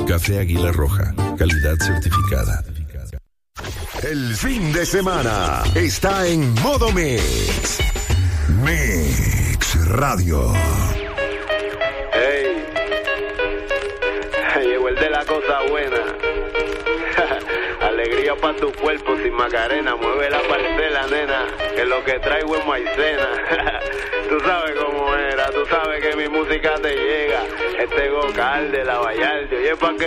Café Águila Roja, calidad certificada. El fin de semana está en modo Mix. Mix Radio. Hey, llegó el de la cosa buena. Alegría para tu cuerpo sin Macarena. Mueve la parcela, nena, que lo que traigo es maicena. Tú sabes cómo era, tú sabes que mi música te llega. Este Gocal de la Vallarde, oye, pa' que